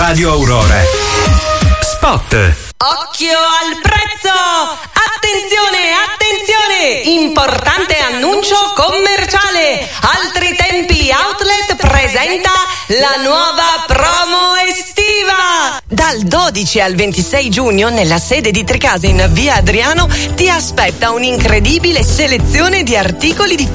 Radio Aurora. Spot. Occhio al prezzo! Attenzione, attenzione! Importante annuncio commerciale! Altri Tempi Outlet presenta la nuova promo estiva! Dal 12 al 26 giugno nella sede di Tricasa in via Adriano ti aspetta un'incredibile selezione di articoli di